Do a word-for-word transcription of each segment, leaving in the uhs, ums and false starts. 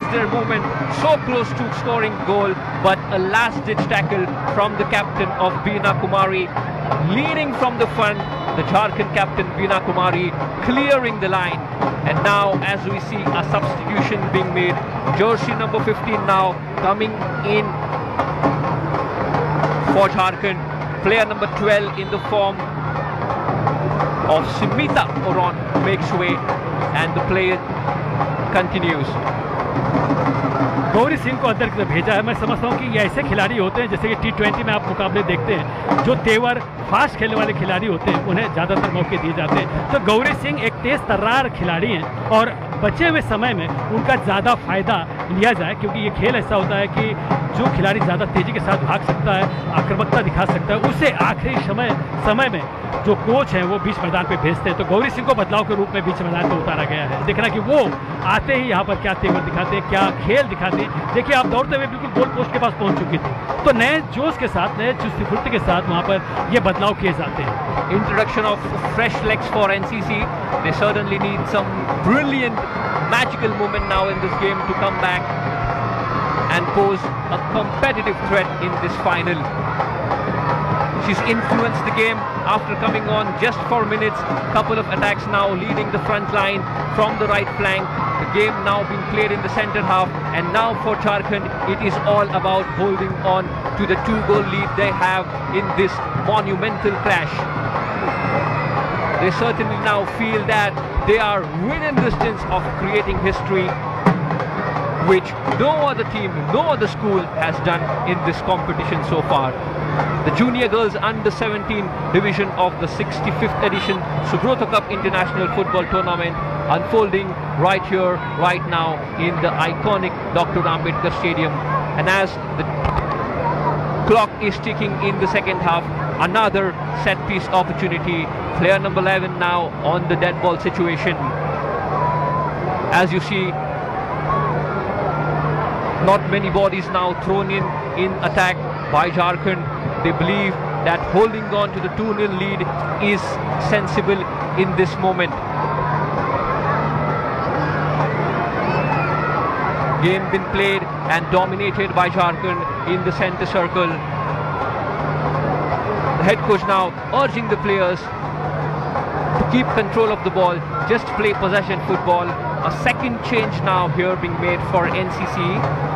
eased their movement, so close to scoring goal, but a last-ditch tackle from the captain of Veena Kumari, leading from the front, the Jharkhand captain Veena Kumari clearing the line. And now, as we see, a substitution being made. Jersey number fifteen now coming in for Jharkhand. Player number twelve in the form of Smita Oron makes way, and the play continues. Gauri Singh को अंदर भेजा है। मैं समझता हूँ कि ये ऐसे खिलाड़ी होते हैं, जैसे कि टी ट्वेंटी में आप मुकाबले देखते हैं, जो तेवर फास्ट खेलने वाले खिलाड़ी होते हैं, उन्हें ज़्यादातर मौके दिए जाते हैं। तो गौरी सिंह एक तेज़ तर्रार खिलाड़ी हैं और बचे हुए समय में उनका ज़्यादा फ़ायदा लिया जाए, क्योंकि ये खेल ऐसा होता है कि जो खिलाड़ी ज़्यादा तेज़ी के साथ भाग सकता है, आक्रामकता दिखा सकता है, उसे आखिरी समय समय में जो कोच हैं वो बीच मैदान पे भेजते हैं। तो गौरी सिंह को बदलाव के रूप में बीच मैदान पे उतारा गया है। देखना कि वो आते ही यहाँ पर क्या तेवर दिखाते हैं, क्या खेल दिखाते हैं। देखिए, आप दौड़ते हुए बिल्कुल गोल पोस्ट के पास पहुँच चुकी थी, तो नए जोश के साथ, नए चुस्ती फुर्ती के साथ वहाँ पर ये बदलाव किए जाते हैं। Introduction of fresh legs for N C C. They certainly need some brilliant, magical moment now in this game to come back and pose a competitive threat in this final. She's influenced the game after coming on just for minutes. Couple of attacks now leading the front line from the right flank. The game now being played in the centre half, and now for Jharkhand it is all about holding on to the two-goal lead they have in this monumental clash. They certainly now feel that they are within distance of creating history, which no other team, no other school has done in this competition so far. The Junior Girls Under seventeen division of the sixty-fifth edition Subrata Cup International Football Tournament unfolding right here, right now in the iconic Doctor Ambedkar Stadium. And as the clock is ticking in the second half, another set piece opportunity. Player number eleven now on the dead ball situation. As you see, not many bodies now thrown in in attack by Jharkhand. They believe that holding on to the two nil lead is sensible in this moment. Game been played and dominated by Jharkhand in the centre circle. The head coach now urging the players to keep control of the ball, just play possession football. A second change now here being made for N C C.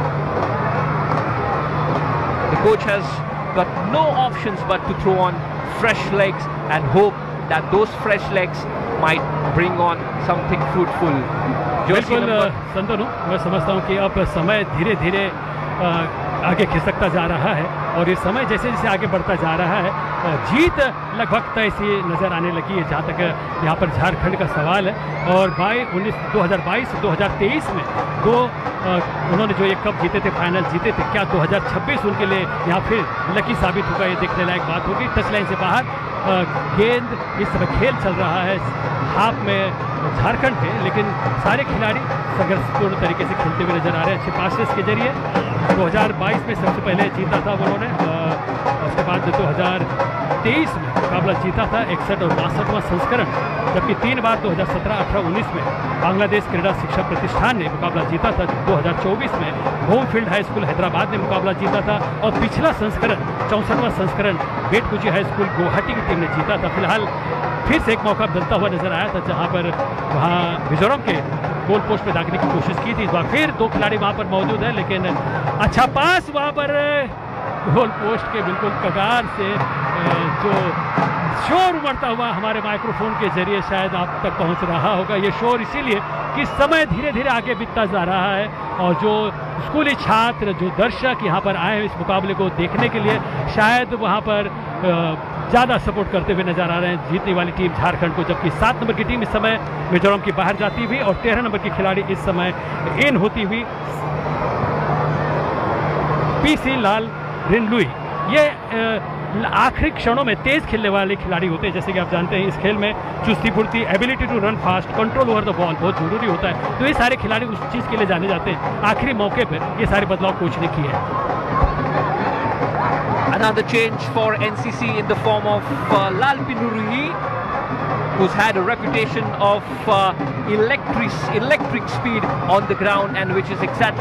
The coach has got no options but to throw on fresh legs and hope that those fresh legs might bring on something fruitful. बिल्कुल संतनु, मैं समझता हूँ कि अब समय धीरे धीरे आगे खिसकता जा रहा है, और ये समय जैसे जैसे आगे बढ़ता जा रहा है, जीत लगभग तय सी नज़र आने लगी है, जहाँ तक यहाँ पर झारखंड का सवाल है। और बाई उन्नीस दो हज़ार बाईस दो हज़ार तेईस में दो उन्होंने जो ये कप जीते थे, फाइनल जीते थे, क्या दो हज़ार छब्बीस उनके लिए यहाँ फिर लकी साबित होगा? ये देखने लायक बात होगी। टच लाइन से बाहर गेंद, इस समय खेल चल रहा है हाफ में झारखंड है, लेकिन सारे खिलाड़ी संघर्षपूर्ण तरीके से खेलते हुए नजर आ रहे हैं। अच्छे पासेस के जरिए दो हज़ार बाईस में सबसे पहले जीता था उन्होंने, उसके बाद दो हज़ार तेईस में मुकाबला जीता था, इकसठ और बासठवां संस्करण, जबकि तीन बार दो हज़ार सत्रह, अठारह, उन्नीस में बांग्लादेश क्रीड़ा शिक्षा प्रतिष्ठान ने मुकाबला जीता था। दो हज़ार चौबीस में होमफील्ड हाई स्कूल हैदराबाद ने मुकाबला जीता था, और पिछला संस्करण चौंसठवां संस्करण बेटकुची हाई स्कूल गुवाहाटी की टीम ने जीता था। फिलहाल फिर से एक मौका बनता हुआ नजर आया था, जहां पर वहां मिजोरम के गोल पोस्ट में दागने की कोशिश की थी। इस बार फिर दो खिलाड़ी वहां पर मौजूद है, लेकिन अच्छा पास वहां पर गोल पोस्ट के बिल्कुल कगार से जो शोर उमड़ता हुआ हमारे माइक्रोफोन के जरिए शायद आप तक पहुंच रहा होगा। ये शोर इसीलिए कि समय धीरे धीरे आगे बीतता जा रहा है, और जो स्कूली छात्र, जो दर्शक यहाँ पर आए हैं इस मुकाबले को देखने के लिए, शायद वहाँ पर ज़्यादा सपोर्ट करते हुए नजर आ रहे हैं जीतने वाली टीम झारखंड को। जबकि सात नंबर की टीम इस समय मिजोरम की बाहर जाती हुई, और तेरह नंबर की खिलाड़ी इस समय इन होती हुई पी सी लाल रिनलुई। ये आखिरी क्षणों में तेज खेलने वाले खिलाड़ी होते हैं। जैसे कि आप जानते हैं, इस खेल में चुस्ती फुर्ती, ability to run fast, control over the ball बहुत जरूरी होता है। तो ये सारे खिलाड़ी उस चीज़ के लिए जाने जाते हैं। आखिरी मौके पर ये सारे बदलाव कोच ने किए हैं। Another change for N C C in the form of uh, Lalpinuri, who's had a reputation of uh, electric, electric speed on the ground, and which is exactly